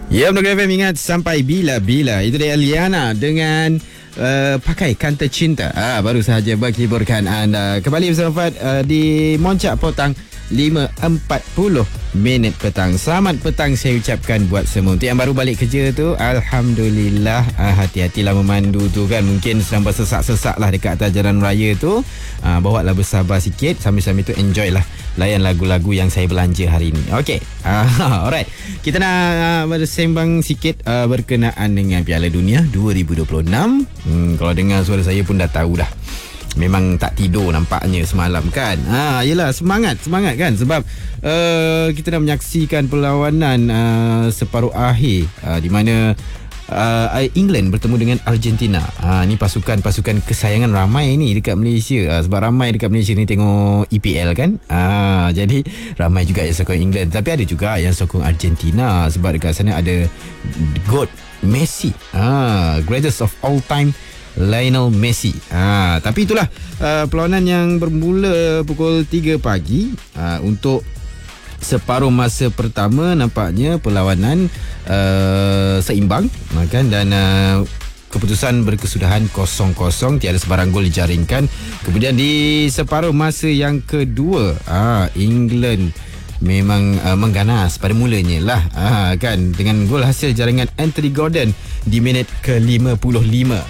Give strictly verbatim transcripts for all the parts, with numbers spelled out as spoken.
Ya, Menunggu F M, ingat sampai bila-bila. Itu dia Liana dengan uh, Pakai Kanta Cinta. Ah, baru sahaja menghiburkan anda. Kembali bersama Fad uh, di Moncak Potang lima empat puluh minit petang. Selamat petang saya ucapkan buat semua. Untuk yang baru balik kerja tu, Alhamdulillah, ah, hati-hatilah memandu tu kan. Mungkin sedang bersesak-sesak lah dekat atas jalan raya tu. ah, Bawa lah bersabar sikit. Sambil-sambil tu enjoy lah layan lagu-lagu yang saya belanja hari ni. Okey, ah, alright. Kita nak uh, bersembang sikit uh, berkenaan dengan Piala Dunia dua ribu dua puluh enam. hmm, Kalau dengar suara saya pun dah tahu dah, memang tak tidur nampaknya semalam kan. Ha, yelah, semangat, semangat kan. Sebab uh, kita dah menyaksikan perlawanan uh, separuh akhir uh, di mana uh, England bertemu dengan Argentina. Ha, ni pasukan-pasukan kesayangan ramai ni dekat Malaysia. Uh, sebab ramai dekat Malaysia ni tengok E P L kan. Ha, jadi ramai juga yang sokong England. Tapi ada juga yang sokong Argentina. Sebab dekat sana ada GOAT Messi. Ha, greatest of all time, Lionel Messi. Ha, tapi itulah uh, perlawanan yang bermula pukul tiga pagi uh, untuk separuh masa pertama. Nampaknya perlawanan uh, seimbang kan, dan uh, keputusan berkesudahan kosong kosong, tiada sebarang gol dijaringkan. Kemudian di separuh masa yang kedua, uh, England memang uh, mengganas pada mulanya lah, uh, kan, dengan gol hasil jaringan Anthony Gordon di minit ke lima puluh lima.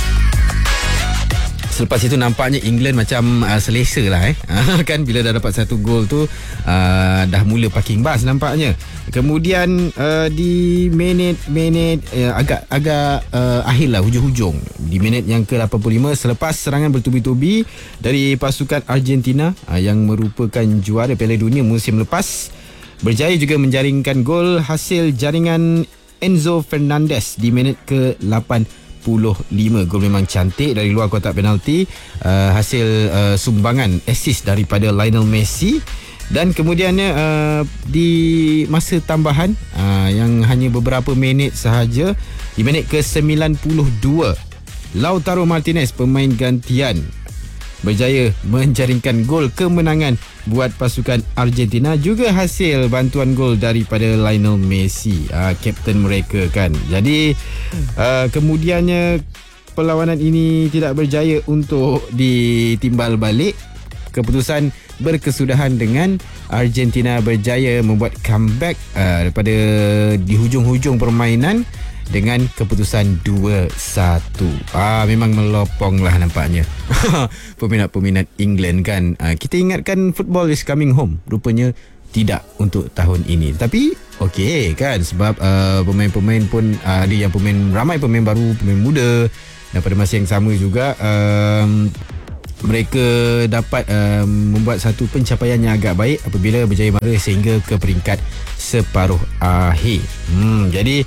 Selepas itu nampaknya England macam uh, selesa lah eh. kan bila dah dapat satu gol tu, uh, dah mula parking bus nampaknya. Kemudian uh, di minit-minit uh, agak agak uh, akhir lah, hujung-hujung, di minit yang ke lapan puluh lima, selepas serangan bertubi-tubi dari pasukan Argentina uh, yang merupakan juara Piala Dunia musim lepas, berjaya juga menjaringkan gol hasil jaringan Enzo Fernandez di minit ke lapan puluh lima. Gol memang cantik dari luar kotak penalti, uh, hasil uh, sumbangan assist daripada Lionel Messi. Dan kemudiannya uh, di masa tambahan uh, yang hanya beberapa minit sahaja, di minit ke sembilan puluh dua, Lautaro Martinez, pemain gantian, berjaya menjaringkan gol kemenangan buat pasukan Argentina, juga hasil bantuan gol daripada Lionel Messi, uh, kapten mereka kan. Jadi uh, kemudiannya perlawanan ini tidak berjaya untuk ditimbal balik. Keputusan berkesudahan dengan Argentina berjaya membuat comeback uh, daripada di hujung-hujung permainan dengan keputusan dua satu. Ah, memang melopong lah nampaknya peminat-peminat England kan. Ah, kita ingatkan football is coming home. Rupanya tidak untuk tahun ini. Tapi okey kan, sebab uh, pemain-pemain pun uh, ada yang pemain, ramai pemain baru, pemain muda, dan pada masa yang sama juga um, mereka dapat uh, membuat satu pencapaian yang agak baik apabila berjaya mara sehingga ke peringkat separuh akhir. Hmm, jadi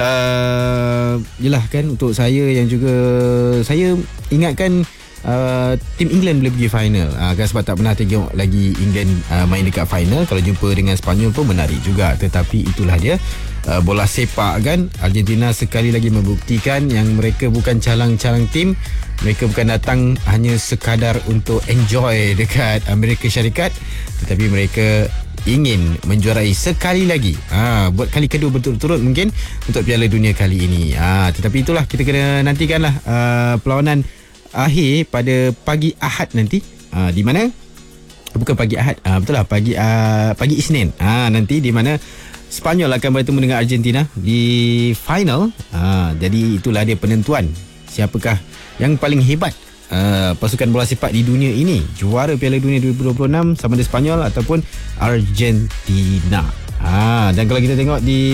uh, yelah kan, untuk saya yang juga saya ingatkan uh, tim England boleh pergi final, uh, kan, sebab tak pernah tengok lagi England uh, main dekat final. Kalau jumpa dengan Sepanyol pun menarik juga. Tetapi itulah dia, uh, bola sepak kan. Argentina sekali lagi membuktikan yang mereka bukan calang-calang tim. Mereka bukan datang hanya sekadar untuk enjoy dekat Amerika Syarikat, tetapi mereka ingin menjuarai sekali lagi, ha, buat kali kedua berturut-turut mungkin untuk Piala Dunia kali ini. ha, Tetapi itulah, kita kena nantikanlah uh, perlawanan akhir pada pagi Ahad nanti, ha, di mana bukan pagi Ahad, ha, betul lah, pagi uh, pagi Isnin, ha, nanti, di mana Sepanyol akan bertemu dengan Argentina di final. ha, Jadi itulah dia penentuan siapakah yang paling hebat uh, pasukan bola sepak di dunia ini, juara Piala Dunia dua ribu dua puluh enam, sama ada Sepanyol ataupun Argentina. Ha, dan kalau kita tengok di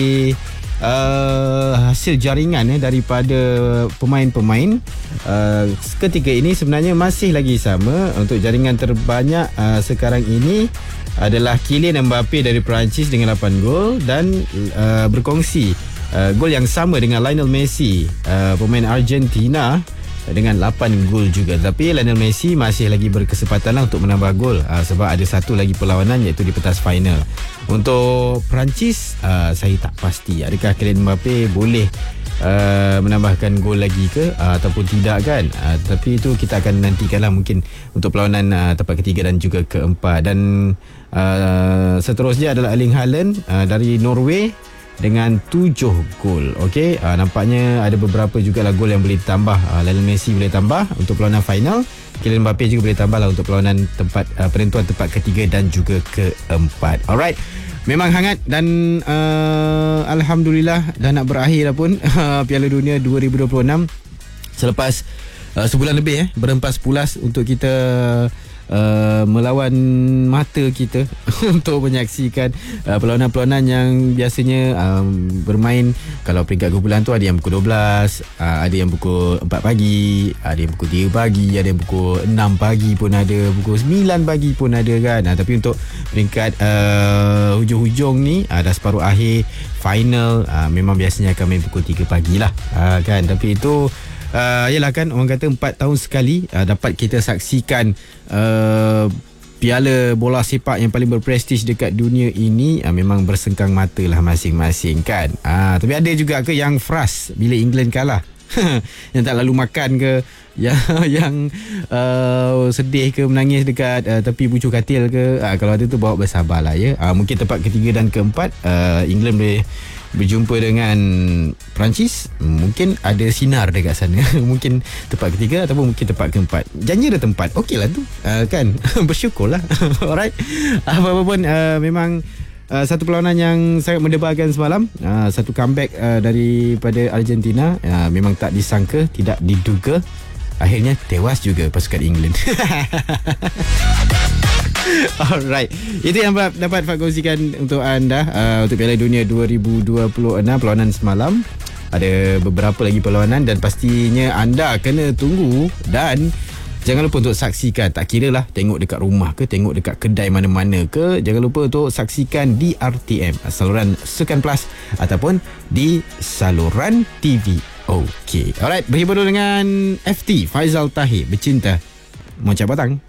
uh, hasil jaringan eh, daripada pemain-pemain uh, ketika ini, sebenarnya masih lagi sama. Untuk jaringan terbanyak uh, sekarang ini adalah Kylian Mbappe dari Perancis dengan lapan gol, dan uh, berkongsi uh, gol yang sama dengan Lionel Messi, uh, pemain Argentina, dengan lapan gol juga. Tapi Lionel Messi masih lagi berkesempatan lah untuk menambah gol, uh, sebab ada satu lagi perlawanan, iaitu di pentas final. Untuk Perancis, uh, saya tak pasti adakah Kylian Mbappe boleh uh, menambahkan gol lagi ke uh, ataupun tidak kan. uh, Tapi itu kita akan nantikanlah mungkin untuk perlawanan uh, tempat ketiga dan juga keempat. Dan uh, seterusnya adalah Erling Haaland uh, dari Norway dengan tujuh gol. Okey, uh, nampaknya ada beberapa jugalah gol yang boleh ditambah. uh, Lionel Messi boleh tambah untuk perlawanan final, Kylian Mbappe juga boleh tambah lah untuk perlawanan tempat uh, penentuan tempat ketiga dan juga keempat. Alright, memang hangat dan uh, Alhamdulillah dah nak berakhir dah pun uh, Piala Dunia dua ribu dua puluh enam selepas uh, sebulan lebih eh berempas pulas untuk kita Uh, melawan mata kita untuk menyaksikan uh, perlawanan-perlawanan yang biasanya um, bermain. Kalau peringkat kumpulan tu ada yang pukul dua belas, uh, ada yang pukul empat pagi, ada yang pukul tiga pagi, ada yang pukul enam pagi pun ada, pukul sembilan pagi pun ada kan. Uh, tapi untuk peringkat uh, hujung-hujung ni uh, dah separuh akhir final, uh, memang biasanya akan main pukul tiga pagi lah, uh, kan. Tapi itu Uh, yelah kan, orang kata empat tahun sekali uh, dapat kita saksikan uh, piala bola sepak yang paling berprestij dekat dunia ini. uh, Memang bersengkang mata lah masing-masing kan. uh, Tapi ada juga ke yang frust bila England kalah yang tak lalu makan ke, yang, yang uh, sedih ke, menangis dekat uh, tepi pucuk katil ke. uh, Kalau ada tu bawa bersabar lah ya. uh, Mungkin tempat ketiga dan keempat uh, England boleh berjumpa dengan Perancis, mungkin ada sinar dekat sana. Mungkin tempat ketiga ataupun mungkin tempat keempat. Janji ada tempat, okey lah tu, uh, kan. Bersyukurlah. Alright, apa-apa pun uh, memang uh, satu perlawanan yang sangat mendebarkan semalam. uh, Satu comeback uh, daripada Argentina, uh, memang tak disangka, tidak diduga. Akhirnya tewas juga pasukan England. Alright, itu yang dapat Fat kongsikan untuk anda uh, untuk Piala Dunia dua ribu dua puluh enam perlawanan semalam. Ada beberapa lagi perlawanan dan pastinya anda kena tunggu dan jangan lupa untuk saksikan. Tak kira lah tengok dekat rumah ke, tengok dekat kedai mana-mana ke, jangan lupa untuk saksikan di R T M, saluran Sukan Plus, ataupun di saluran T V. Okey, alright, berhibur dengan F T Faizal Tahir, Bercinta Moncap Batang.